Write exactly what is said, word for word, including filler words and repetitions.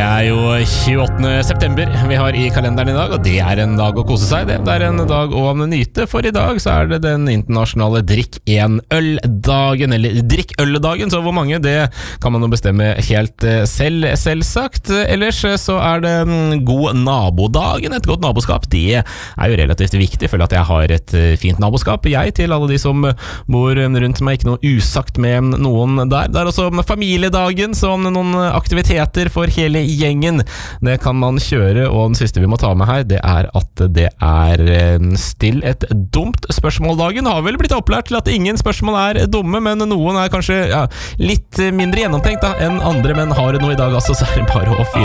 er jo tjueåttende september vi har i kalenderen i dag, og det er en dag å kose seg. Det er en dag å nyte, for i dag så er det den internasjonale drikk en øl-dagen, eller drikk øl-dagen, så hvor mange, det kan man jo bestemme helt selv, selvsagt. Ellers så er det god nabodagen, et godt naboskap, det er jo relativt viktig. Jeg føler at jeg har et fint naboskap, jeg, til alle de som bor rundt meg, ikke noe usagt med noen der. Det er også familiedagen, sånn noen aktiviteter for hele gjengen. Det kan man kjøre, og den siste vi må ta med her, det er at det er still et dumt spørsmåldagen. Har vel blitt opplært til at ingen spørsmål er dumme, men noen er kanskje ja, litt mindre gjennomtenkt da, enn andre, men har det noe i dag altså, så er det bare å fyre